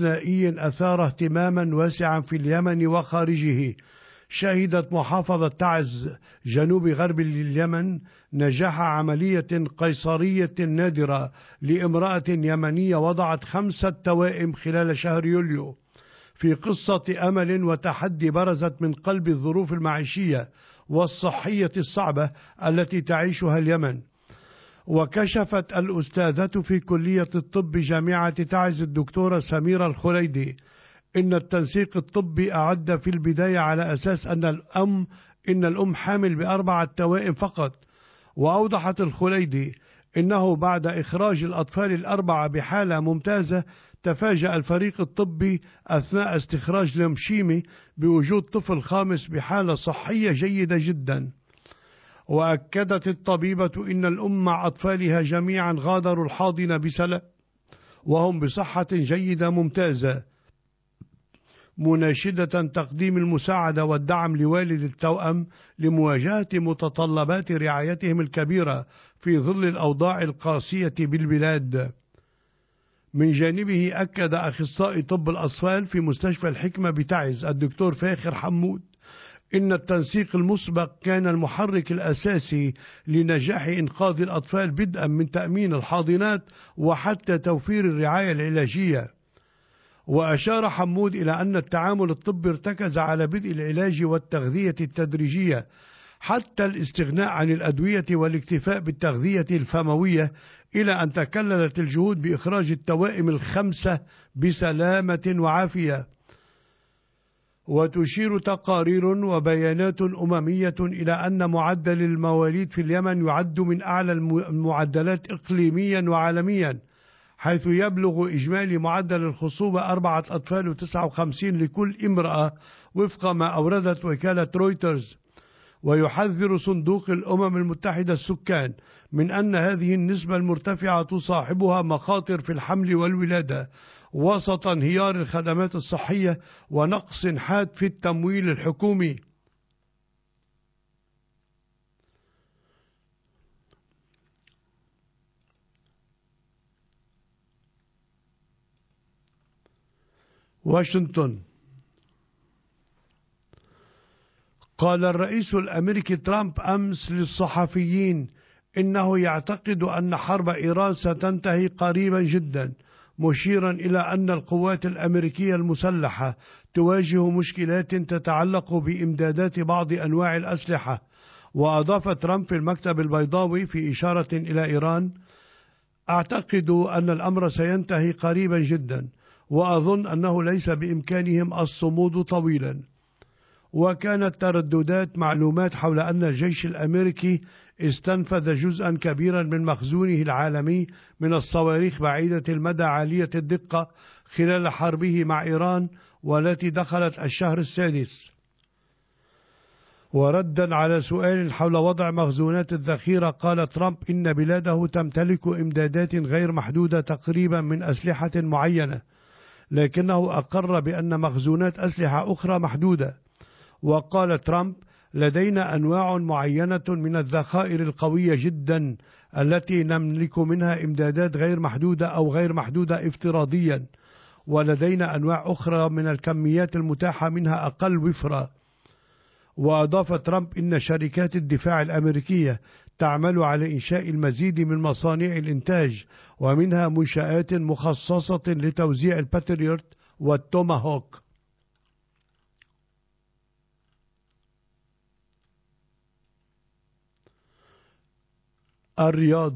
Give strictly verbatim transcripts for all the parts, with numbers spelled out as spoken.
استثنائي أثار اهتماما واسعا في اليمن وخارجه. شهدت محافظة تعز جنوب غرب اليمن نجاح عملية قيصرية نادرة لامرأة يمنية وضعت خمسة توائم خلال شهر يوليو، في قصة أمل وتحدي برزت من قلب الظروف المعيشية والصحية الصعبة التي تعيشها اليمن. وكشفت الأستاذة في كلية الطب جامعة تعز الدكتورة سميرة الخليدي إن التنسيق الطبي أعد في البداية على أساس أن الأم إن الأم حامل بأربعة توائم فقط. وأوضحت الخليدي إنه بعد إخراج الأطفال الأربعة بحالة ممتازة، تفاجأ الفريق الطبي أثناء استخراج لمشيمي بوجود طفل خامس بحالة صحية جيدة جدا. وأكدت الطبيبة إن الأم مع أطفالها جميعا غادروا الحاضنة بسلام وهم بصحة جيدة ممتازة، مناشدة تقديم المساعدة والدعم لوالد التوأم لمواجهة متطلبات رعايتهم الكبيرة في ظل الأوضاع القاسية بالبلاد. من جانبه أكد أخصائي طب الأطفال في مستشفى الحكمة بتعز الدكتور فاخر حمود إن التنسيق المسبق كان المحرك الأساسي لنجاح إنقاذ الأطفال، بدءا من تأمين الحاضنات وحتى توفير الرعاية العلاجية. وأشار حمود إلى أن التعامل الطبي ارتكز على بدء العلاج والتغذية التدريجية حتى الاستغناء عن الأدوية والاكتفاء بالتغذية الفموية، إلى أن تكللت الجهود بإخراج التوائم الخمسة بسلامة وعافية. وتشير تقارير وبيانات أممية إلى أن معدل المواليد في اليمن يعد من أعلى المعدلات إقليميا وعالميا، حيث يبلغ إجمالي معدل الخصوبة أربعة أطفال وتسعة وخمسين لكل امرأة وفق ما أوردت وكالة رويترز. ويحذر صندوق الأمم المتحدة السكان من أن هذه النسبة المرتفعة تصاحبها مخاطر في الحمل والولادة وسط انهيار الخدمات الصحية ونقص حاد في التمويل الحكومي. واشنطن. قال الرئيس الأمريكي ترامب أمس للصحفيين إنه يعتقد أن حرب إيران ستنتهي قريبا جدا، مشيرا إلى أن القوات الأمريكية المسلحة تواجه مشكلات تتعلق بإمدادات بعض أنواع الأسلحة. وأضاف ترامب في المكتب البيضاوي في إشارة إلى إيران: أعتقد أن الأمر سينتهي قريبا جدا، وأظن أنه ليس بإمكانهم الصمود طويلا. وكانت ترددات معلومات حول أن الجيش الأمريكي استنفذ جزءا كبيرا من مخزونه العالمي من الصواريخ بعيدة المدى عالية الدقة خلال حربه مع إيران والتي دخلت الشهر السادس. وردا على سؤال حول وضع مخزونات الذخيرة، قال ترامب إن بلاده تمتلك إمدادات غير محدودة تقريبا من أسلحة معينة، لكنه أقر بأن مخزونات أسلحة أخرى محدودة. وقال ترامب: لدينا أنواع معينة من الذخائر القوية جدا التي نملك منها إمدادات غير محدودة أو غير محدودة افتراضيا، ولدينا أنواع أخرى من الكميات المتاحة منها أقل وفرة. وأضاف ترامب إن شركات الدفاع الأمريكية تعمل على إنشاء المزيد من مصانع الإنتاج، ومنها منشآت مخصصة لتوزيع الباتريوت والتوماهوك. الرياض.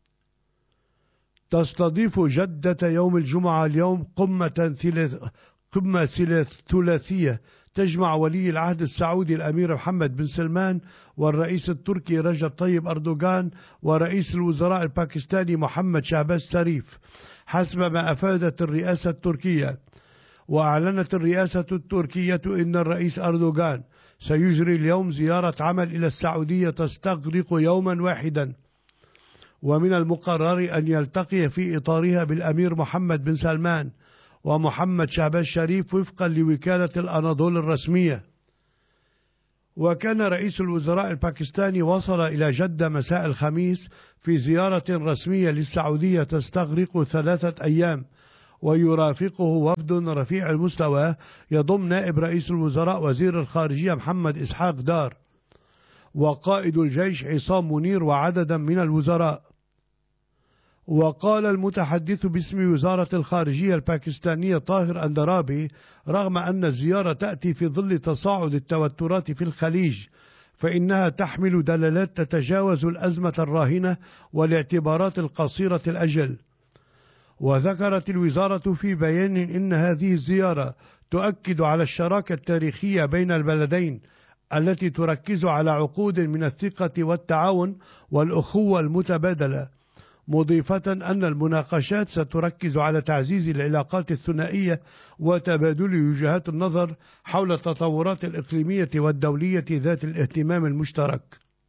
تستضيف جدة يوم الجمعة اليوم قمة قمة ثلاثية تجمع ولي العهد السعودي الأمير محمد بن سلمان والرئيس التركي رجب طيب أردوغان ورئيس الوزراء الباكستاني محمد شهباز شريف، حسب ما أفادت الرئاسة التركية. وأعلنت الرئاسة التركية إن الرئيس أردوغان سيجري اليوم زيارة عمل إلى السعودية تستغرق يوما واحدا، ومن المقرر أن يلتقي في إطارها بالأمير محمد بن سلمان ومحمد شهباز شريف وفقا لوكالة الأناضول الرسمية. وكان رئيس الوزراء الباكستاني وصل إلى جدة مساء الخميس في زيارة رسمية للسعودية تستغرق ثلاثة أيام، ويرافقه وفد رفيع المستوى يضم نائب رئيس الوزراء وزير الخارجية محمد إسحاق دار وقائد الجيش عصام منير وعددا من الوزراء. وقال المتحدث باسم وزارة الخارجية الباكستانية طاهر أندرابي: رغم أن الزيارة تأتي في ظل تصاعد التوترات في الخليج، فإنها تحمل دلالات تتجاوز الأزمة الراهنة والاعتبارات القصيرة الأجل. وذكرت الوزارة في بيان إن هذه الزيارة تؤكد على الشراكة التاريخية بين البلدين التي تركز على عقود من الثقة والتعاون والأخوة المتبادلة، مضيفة أن المناقشات ستركز على تعزيز العلاقات الثنائية وتبادل وجهات النظر حول التطورات الإقليمية والدولية ذات الاهتمام المشترك.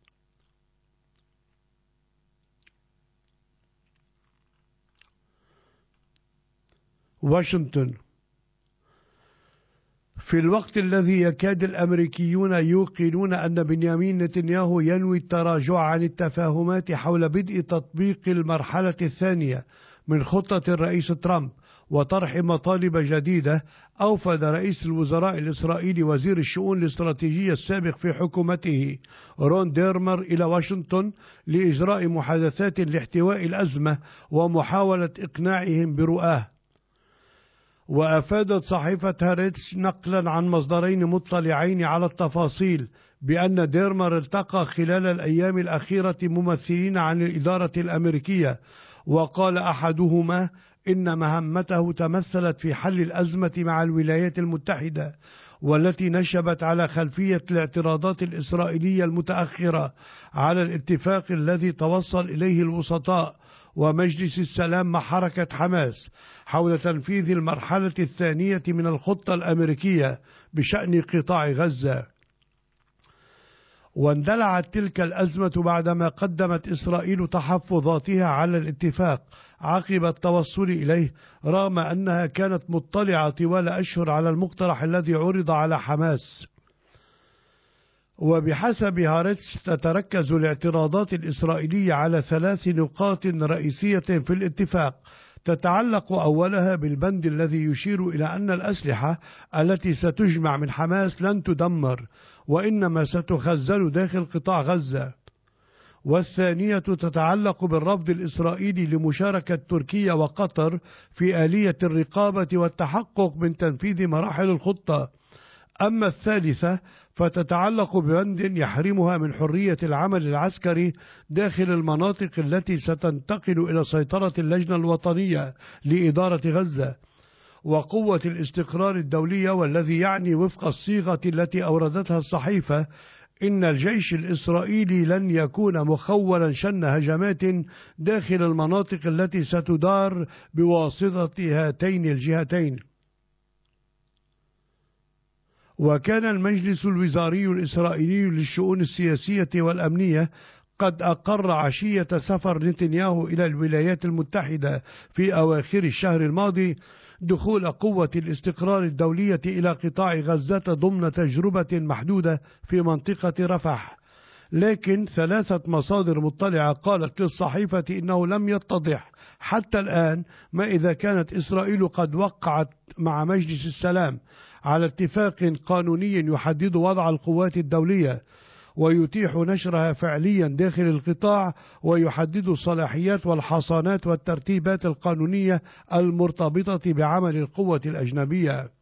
واشنطن. في الوقت الذي يكاد الأمريكيون يوقنون أن بنيامين نتنياهو ينوي التراجع عن التفاهمات حول بدء تطبيق المرحلة الثانية من خطة الرئيس ترامب وطرح مطالب جديدة، أوفد رئيس الوزراء الإسرائيلي وزير الشؤون الاستراتيجية السابق في حكومته رون ديرمر إلى واشنطن لإجراء محادثات لاحتواء الأزمة ومحاولة إقناعهم برؤاه. وأفادت صحيفة هارتز نقلا عن مصدرين مطلعين على التفاصيل بأن ديرمر التقى خلال الأيام الأخيرة ممثلين عن الإدارة الأمريكية، وقال أحدهما إن مهمته تمثلت في حل الأزمة مع الولايات المتحدة، والتي نشبت على خلفية الاعتراضات الإسرائيلية المتأخرة على الاتفاق الذي توصل إليه الوسطاء ومجلس السلام مع حركة حماس حول تنفيذ المرحلة الثانية من الخطة الأمريكية بشأن قطاع غزة. واندلعت تلك الأزمة بعدما قدمت إسرائيل تحفظاتها على الاتفاق عقب التوصل إليه، رغم أنها كانت مطلعة طوال أشهر على المقترح الذي عرض على حماس. وبحسب هارتز تتركز الاعتراضات الإسرائيلية على ثلاث نقاط رئيسية في الاتفاق، تتعلق أولها بالبند الذي يشير إلى أن الأسلحة التي ستجمع من حماس لن تدمر وإنما ستخزن داخل قطاع غزة. والثانية تتعلق بالرفض الإسرائيلي لمشاركة تركيا وقطر في آلية الرقابة والتحقق من تنفيذ مراحل الخطة. أما الثالثة فتتعلق ببند يحرمها من حرية العمل العسكري داخل المناطق التي ستنتقل إلى سيطرة اللجنة الوطنية لإدارة غزة وقوة الاستقرار الدولية، والذي يعني وفق الصيغة التي أوردتها الصحيفة إن الجيش الإسرائيلي لن يكون مخولا شن هجمات داخل المناطق التي ستدار بواسطة هاتين الجهتين. وكان المجلس الوزاري الإسرائيلي للشؤون السياسية والأمنية قد أقر عشية سفر نتنياهو إلى الولايات المتحدة في أواخر الشهر الماضي دخول قوة الاستقرار الدولية إلى قطاع غزة ضمن تجربة محدودة في منطقة رفح. لكن ثلاثة مصادر مطلعة قالت للصحيفة إنه لم يتضح حتى الآن ما إذا كانت إسرائيل قد وقعت مع مجلس السلام على اتفاق قانوني يحدد وضع القوات الدولية ويتيح نشرها فعليا داخل القطاع ويحدد الصلاحيات والحصانات والترتيبات القانونية المرتبطة بعمل القوة الأجنبية.